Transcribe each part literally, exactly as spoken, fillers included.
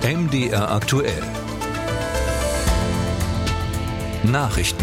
M D R aktuell. Nachrichten.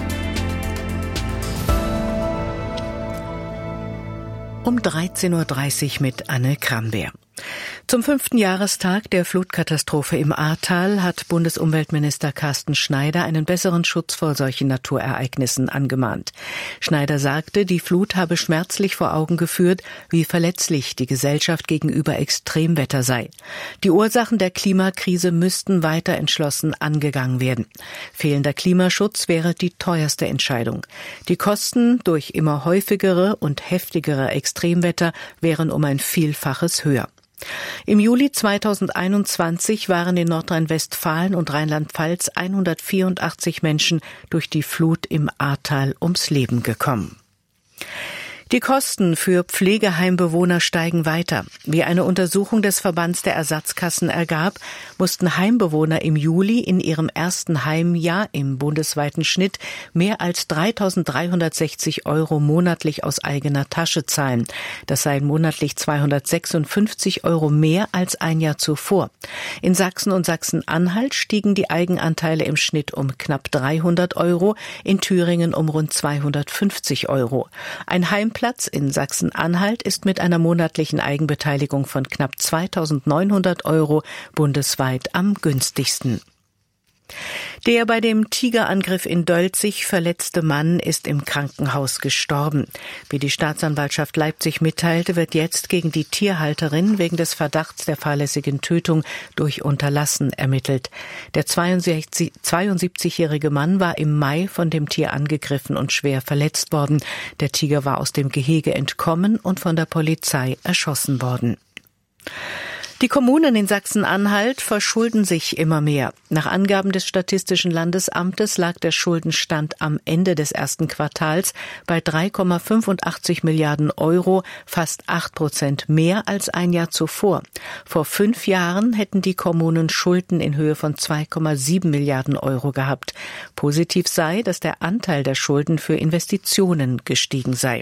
Um dreizehn Uhr dreißig mit Anne Krambeer. Zum fünften Jahrestag der Flutkatastrophe im Ahrtal hat Bundesumweltminister Carsten Schneider einen besseren Schutz vor solchen Naturereignissen angemahnt. Schneider sagte, die Flut habe schmerzlich vor Augen geführt, wie verletzlich die Gesellschaft gegenüber Extremwetter sei. Die Ursachen der Klimakrise müssten weiter entschlossen angegangen werden. Fehlender Klimaschutz wäre die teuerste Entscheidung. Die Kosten durch immer häufigere und heftigere Extremwetter wären um ein Vielfaches höher. Im Juli zweitausendeinundzwanzig waren in Nordrhein-Westfalen und Rheinland-Pfalz hundertvierundachtzig Menschen durch die Flut im Ahrtal ums Leben gekommen. Die Kosten für Pflegeheimbewohner steigen weiter. Wie eine Untersuchung des Verbands der Ersatzkassen ergab, mussten Heimbewohner im Juli in ihrem ersten Heimjahr im bundesweiten Schnitt mehr als dreitausenddreihundertsechzig Euro monatlich aus eigener Tasche zahlen. Das seien monatlich zweihundertsechsundfünfzig Euro mehr als ein Jahr zuvor. In Sachsen und Sachsen-Anhalt stiegen die Eigenanteile im Schnitt um knapp dreihundert Euro, in Thüringen um rund zweihundertfünfzig Euro. Ein Heimplatz in Sachsen-Anhalt ist mit einer monatlichen Eigenbeteiligung von knapp zweitausendneunhundert Euro bundesweit am günstigsten. Der bei dem Tigerangriff in Dölzig verletzte Mann ist im Krankenhaus gestorben. Wie die Staatsanwaltschaft Leipzig mitteilte, wird jetzt gegen die Tierhalterin wegen des Verdachts der fahrlässigen Tötung durch Unterlassen ermittelt. Der zweiundsiebzigjährige Mann war im Mai von dem Tier angegriffen und schwer verletzt worden. Der Tiger war aus dem Gehege entkommen und von der Polizei erschossen worden. Die Kommunen in Sachsen-Anhalt verschulden sich immer mehr. Nach Angaben des Statistischen Landesamtes lag der Schuldenstand am Ende des ersten Quartals bei drei Komma fünfundachtzig Milliarden Euro, fast acht Prozent mehr als ein Jahr zuvor. Vor fünf Jahren hätten die Kommunen Schulden in Höhe von zwei Komma sieben Milliarden Euro gehabt. Positiv sei, dass der Anteil der Schulden für Investitionen gestiegen sei.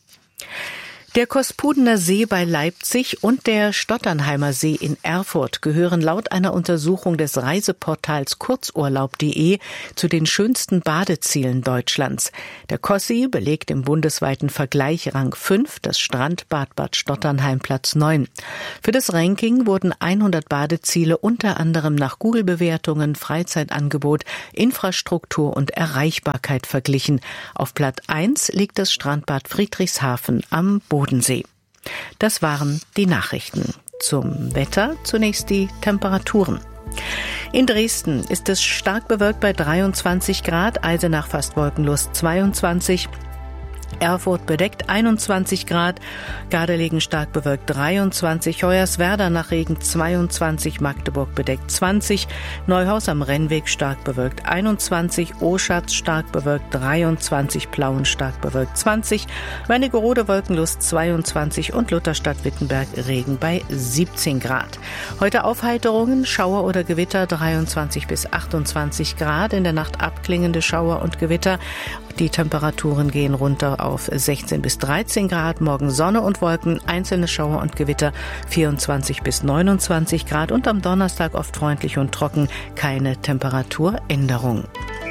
Der Kospudener See bei Leipzig und der Stotternheimer See in Erfurt gehören laut einer Untersuchung des Reiseportals kurzurlaub punkt de zu den schönsten Badezielen Deutschlands. Der Kossi belegt im bundesweiten Vergleich Rang fünf, das Strandbad Bad Stotternheim Platz neun. Für das Ranking wurden hundert Badeziele unter anderem nach Google-Bewertungen, Freizeitangebot, Infrastruktur und Erreichbarkeit verglichen. Auf Platz eins liegt das Strandbad Friedrichshafen am Bodensee. Bodensee. Das waren die Nachrichten. Zum Wetter zunächst die Temperaturen. In Dresden ist es stark bewölkt bei dreiundzwanzig Grad, Eisenach fast wolkenlos zweiundzwanzig, Erfurt bedeckt einundzwanzig Grad, Gardelegen stark bewölkt dreiundzwanzig, Hoyerswerda nach Regen zweiundzwanzig, Magdeburg bedeckt zwanzig, Neuhaus am Rennweg stark bewölkt einundzwanzig, Oschatz stark bewölkt dreiundzwanzig, Plauen stark bewölkt zwanzig, Wernigerode wolkenlos zweiundzwanzig und Lutherstadt-Wittenberg Regen bei siebzehn Grad. Heute Aufheiterungen, Schauer oder Gewitter dreiundzwanzig bis achtundzwanzig Grad, in der Nacht abklingende Schauer und Gewitter. Die Temperaturen gehen runter auf sechzehn bis dreizehn Grad, morgen Sonne und Wolken, einzelne Schauer und Gewitter vierundzwanzig bis neunundzwanzig Grad und am Donnerstag oft freundlich und trocken, keine Temperaturänderung.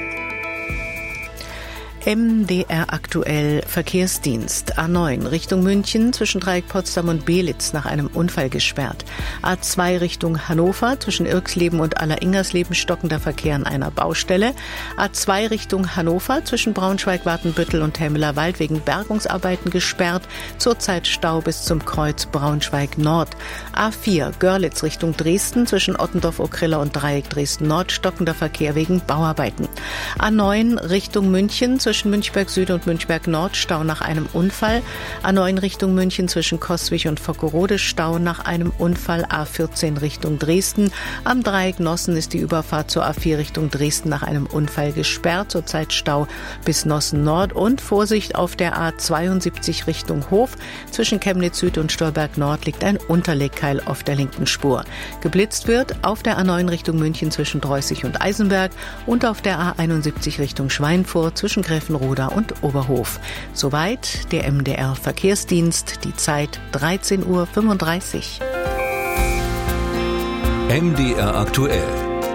M D R aktuell Verkehrsdienst. A neun Richtung München zwischen Dreieck Potsdam und Belitz nach einem Unfall gesperrt. A zwei Richtung Hannover zwischen Irxleben und Aller-Ingersleben stockender Verkehr an einer Baustelle. A zwei Richtung Hannover zwischen Braunschweig, Watenbüttel und Hemmelerwald wegen Bergungsarbeiten gesperrt. Zurzeit Stau bis zum Kreuz Braunschweig Nord. A vier Görlitz Richtung Dresden zwischen Ottendorf-Okrilla und Dreieck Dresden Nord stockender Verkehr wegen Bauarbeiten. A neun Richtung München zwischen Zwischen Münchberg Süd und Münchberg Nord Stau nach einem Unfall. A neun Richtung München zwischen Coswig und Vockerode Stau nach einem Unfall. A vierzehn Richtung Dresden. Am Dreieck Nossen ist die Überfahrt zur A vier Richtung Dresden nach einem Unfall gesperrt. Zurzeit Stau bis Nossen Nord und Vorsicht auf der A zweiundsiebzig Richtung Hof. Zwischen Chemnitz Süd und Stolberg Nord liegt ein Unterlegkeil auf der linken Spur. Geblitzt wird auf der A neun Richtung München zwischen Dreußig und Eisenberg und auf der A einundsiebzig Richtung Schweinfurt zwischen Gräfenrode und Oberhof. Soweit der M D R Verkehrsdienst, die Zeit dreizehn Uhr fünfunddreißig. M D R aktuell.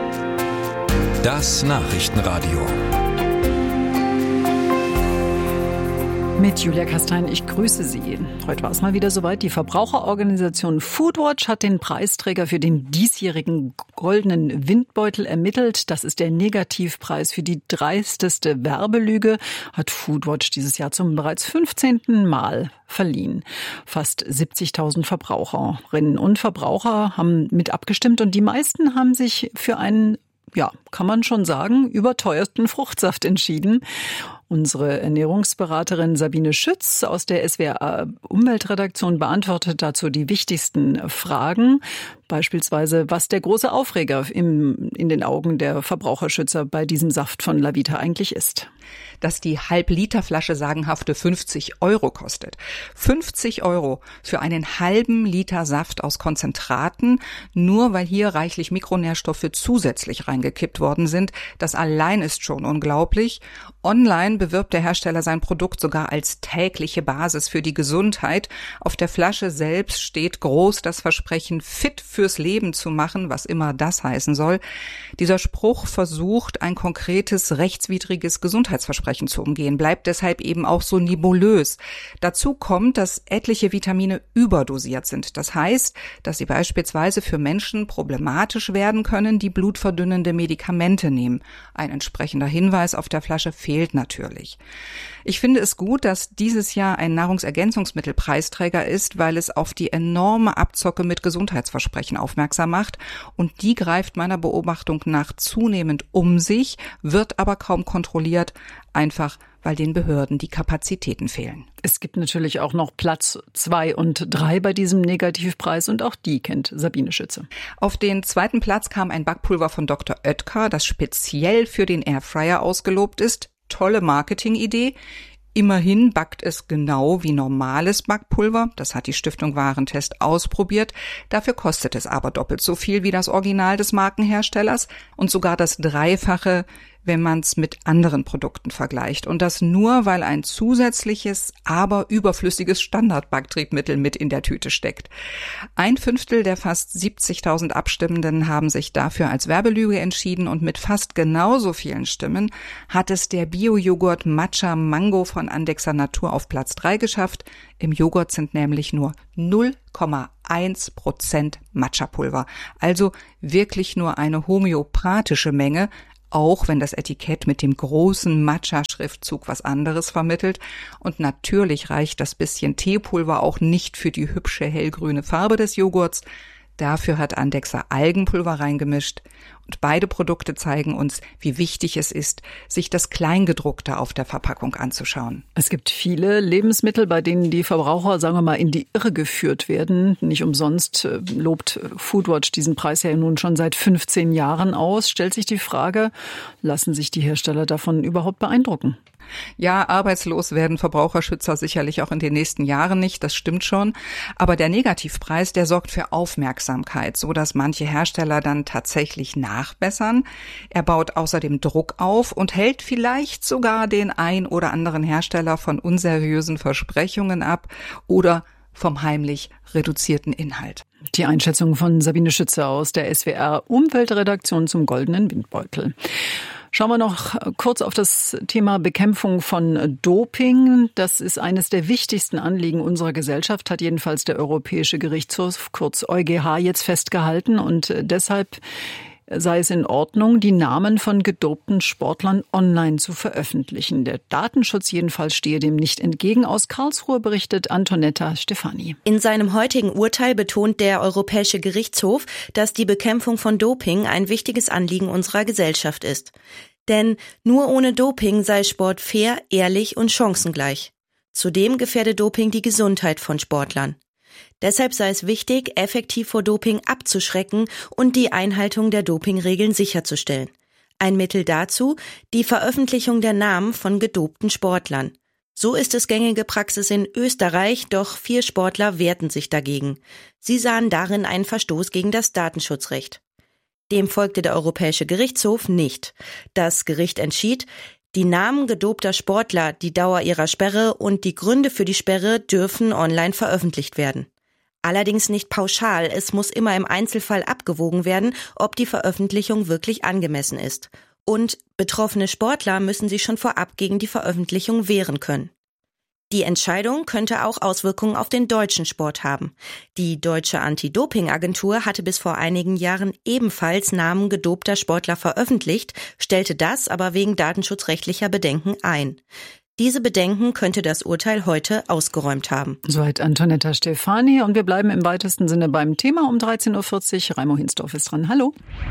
Das Nachrichtenradio. Mit Julia Kastein, ich grüße Sie. Heute war es mal wieder soweit. Die Verbraucherorganisation Foodwatch hat den Preisträger für den diesjährigen goldenen Windbeutel ermittelt. Das ist der Negativpreis für die dreisteste Werbelüge, hat Foodwatch dieses Jahr zum bereits fünfzehnten Mal verliehen. Fast siebzigtausend Verbraucherinnen und Verbraucher haben mit abgestimmt und die meisten haben sich für einen, ja, kann man schon sagen, überteuerten Fruchtsaft entschieden. Unsere Ernährungsberaterin Sabine Schütz aus der S W R Umweltredaktion beantwortet dazu die wichtigsten Fragen. Beispielsweise, was der große Aufreger im, in den Augen der Verbraucherschützer bei diesem Saft von LaVita eigentlich ist. Dass die Halb-Liter-Flasche sagenhafte fünfzig Euro kostet. fünfzig Euro für einen halben Liter Saft aus Konzentraten, nur weil hier reichlich Mikronährstoffe zusätzlich reingekippt worden sind. Das allein ist schon unglaublich. Online bewirbt der Hersteller sein Produkt sogar als tägliche Basis für die Gesundheit. Auf der Flasche selbst steht groß das Versprechen, fit fürs Leben zu machen, was immer das heißen soll. Dieser Spruch versucht, ein konkretes, rechtswidriges Gesundheitsversprechen zu umgehen, bleibt deshalb eben auch so nebulös. Dazu kommt, dass etliche Vitamine überdosiert sind. Das heißt, dass sie beispielsweise für Menschen problematisch werden können, die blutverdünnende Medikamente nehmen. Ein entsprechender Hinweis auf der Flasche fehlt natürlich. Ich finde es gut, dass dieses Jahr ein Nahrungsergänzungsmittelpreisträger ist, weil es auf die enorme Abzocke mit Gesundheitsversprechen aufmerksam macht. Und die greift meiner Beobachtung nach zunehmend um sich, wird aber kaum kontrolliert, einfach weil den Behörden die Kapazitäten fehlen. Es gibt natürlich auch noch Platz zwei und drei bei diesem Negativpreis und auch die kennt Sabine Schütze. Auf den zweiten Platz kam ein Backpulver von Doktor Oetker, das speziell für den Airfryer ausgelobt ist. Tolle Marketingidee. Immerhin backt es genau wie normales Backpulver. Das hat die Stiftung Warentest ausprobiert. Dafür kostet es aber doppelt so viel wie das Original des Markenherstellers und sogar das Dreifache, wenn man es mit anderen Produkten vergleicht. Und das nur, weil ein zusätzliches, aber überflüssiges Standardbacktriebmittel mit in der Tüte steckt. Ein Fünftel der fast siebzigtausend Abstimmenden haben sich dafür als Werbelüge entschieden und mit fast genauso vielen Stimmen hat es der Bio-Joghurt Matcha Mango von Andexer Natur auf Platz drei geschafft. Im Joghurt sind nämlich nur null Komma eins Prozent Matcha-Pulver. Also wirklich nur eine homöopathische Menge, auch wenn das Etikett mit dem großen Matcha-Schriftzug was anderes vermittelt. Und natürlich reicht das bisschen Teepulver auch nicht für die hübsche hellgrüne Farbe des Joghurts. Dafür hat Andexer Algenpulver reingemischt. Und beide Produkte zeigen uns, wie wichtig es ist, sich das Kleingedruckte auf der Verpackung anzuschauen. Es gibt viele Lebensmittel, bei denen die Verbraucher, sagen wir mal, in die Irre geführt werden. Nicht umsonst lobt Foodwatch diesen Preis ja nun schon seit fünfzehn Jahren aus. Stellt sich die Frage, lassen sich die Hersteller davon überhaupt beeindrucken? Ja, arbeitslos werden Verbraucherschützer sicherlich auch in den nächsten Jahren nicht, das stimmt schon. Aber der Negativpreis, der sorgt für Aufmerksamkeit, so dass manche Hersteller dann tatsächlich nachbessern. Er baut außerdem Druck auf und hält vielleicht sogar den ein oder anderen Hersteller von unseriösen Versprechungen ab oder vom heimlich reduzierten Inhalt. Die Einschätzung von Sabine Schütze aus der S W R Umweltredaktion zum goldenen Windbeutel. Schauen wir noch kurz auf das Thema Bekämpfung von Doping. Das ist eines der wichtigsten Anliegen unserer Gesellschaft, hat jedenfalls der Europäische Gerichtshof, kurz EuGH, jetzt festgehalten. Und deshalb sei es in Ordnung, die Namen von gedopten Sportlern online zu veröffentlichen. Der Datenschutz jedenfalls stehe dem nicht entgegen. Aus Karlsruhe berichtet Antonetta Stefani. In seinem heutigen Urteil betont der Europäische Gerichtshof, dass die Bekämpfung von Doping ein wichtiges Anliegen unserer Gesellschaft ist. Denn nur ohne Doping sei Sport fair, ehrlich und chancengleich. Zudem gefährde Doping die Gesundheit von Sportlern. Deshalb sei es wichtig, effektiv vor Doping abzuschrecken und die Einhaltung der Dopingregeln sicherzustellen. Ein Mittel dazu, die Veröffentlichung der Namen von gedopten Sportlern. So ist es gängige Praxis in Österreich, doch vier Sportler wehrten sich dagegen. Sie sahen darin einen Verstoß gegen das Datenschutzrecht. Dem folgte der Europäische Gerichtshof nicht. Das Gericht entschied, die Namen gedopter Sportler, die Dauer ihrer Sperre und die Gründe für die Sperre dürfen online veröffentlicht werden. Allerdings nicht pauschal. Es muss immer im Einzelfall abgewogen werden, ob die Veröffentlichung wirklich angemessen ist. Und betroffene Sportler müssen sich schon vorab gegen die Veröffentlichung wehren können. Die Entscheidung könnte auch Auswirkungen auf den deutschen Sport haben. Die deutsche Anti-Doping-Agentur hatte bis vor einigen Jahren ebenfalls Namen gedopter Sportler veröffentlicht, stellte das aber wegen datenschutzrechtlicher Bedenken ein. Diese Bedenken könnte das Urteil heute ausgeräumt haben. Soweit Antonetta Stefani und wir bleiben im weitesten Sinne beim Thema um dreizehn Uhr vierzig. Raimo Hinsdorf ist dran. Hallo.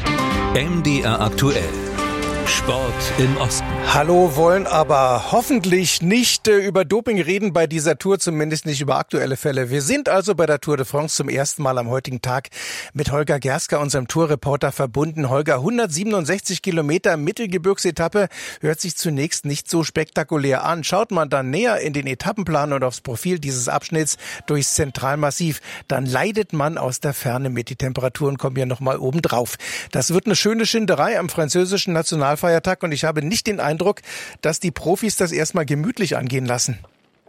M D R aktuell. Sport im Osten. Hallo, wollen aber hoffentlich nicht äh, über Doping reden bei dieser Tour, zumindest nicht über aktuelle Fälle. Wir sind also bei der Tour de France zum ersten Mal am heutigen Tag mit Holger Gerska, unserem Tourreporter, verbunden. Holger, hundertsiebenundsechzig Kilometer Mittelgebirgsetappe, hört sich zunächst nicht so spektakulär an. Schaut man dann näher in den Etappenplan und aufs Profil dieses Abschnitts durchs Zentralmassiv, dann leidet man aus der Ferne mit. Die Temperaturen kommen ja nochmal oben drauf. Das wird eine schöne Schinderei am französischen Nationalfeiertag. Feiertag und ich habe nicht den Eindruck, dass die Profis das erstmal gemütlich angehen lassen.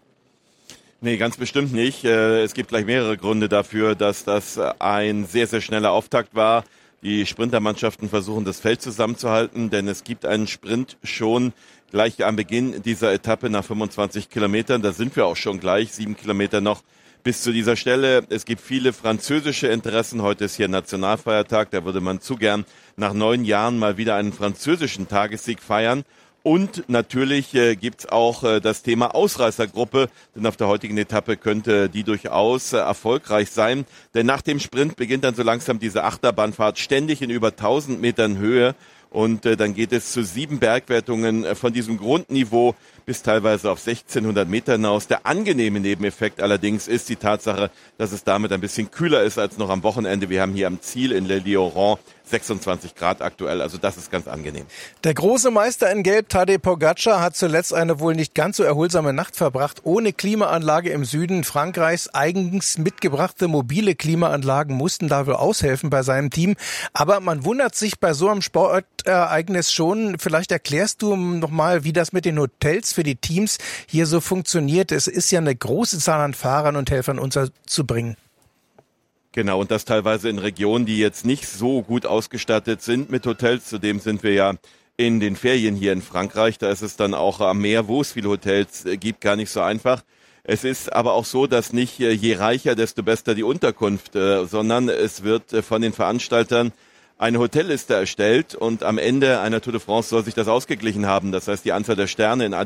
Nee, ganz bestimmt nicht. Es gibt gleich mehrere Gründe dafür, dass das ein sehr, sehr schneller Auftakt war. Die Sprintermannschaften versuchen, das Feld zusammenzuhalten, denn es gibt einen Sprint schon gleich am Beginn dieser Etappe nach fünfundzwanzig Kilometern. Da sind wir auch schon gleich, sieben Kilometer noch bis zu dieser Stelle. Es gibt viele französische Interessen. Heute ist hier Nationalfeiertag. Da würde man zu gern nach neun Jahren mal wieder einen französischen Tagessieg feiern. Und natürlich äh, gibt's auch äh, das Thema Ausreißergruppe, denn auf der heutigen Etappe könnte die durchaus äh, erfolgreich sein. Denn nach dem Sprint beginnt dann so langsam diese Achterbahnfahrt ständig in über tausend Metern Höhe. Und äh, dann geht es zu sieben Bergwertungen äh, von diesem Grundniveau bis teilweise auf sechzehnhundert Meter hinaus. Der angenehme Nebeneffekt allerdings ist die Tatsache, dass es damit ein bisschen kühler ist als noch am Wochenende. Wir haben hier am Ziel in Le Lieuran sechsundzwanzig Grad aktuell, also das ist ganz angenehm. Der große Meister in Gelb, Tadej Pogačar, hat zuletzt eine wohl nicht ganz so erholsame Nacht verbracht. Ohne Klimaanlage im Süden Frankreichs. Eigens mitgebrachte mobile Klimaanlagen mussten da wohl aushelfen bei seinem Team. Aber man wundert sich bei so einem Sportereignis schon. Vielleicht erklärst du nochmal, wie das mit den Hotels für die Teams hier so funktioniert. Es ist ja eine große Zahl an Fahrern und Helfern unterzubringen. Genau, und das teilweise in Regionen, die jetzt nicht so gut ausgestattet sind mit Hotels. Zudem sind wir ja in den Ferien hier in Frankreich. Da ist es dann auch am Meer, wo es viele Hotels gibt, gar nicht so einfach. Es ist aber auch so, dass nicht je reicher, desto besser die Unterkunft, sondern es wird von den Veranstaltern eine Hotelliste erstellt und am Ende einer Tour de France soll sich das ausgeglichen haben. Das heißt, die Anzahl der Sterne in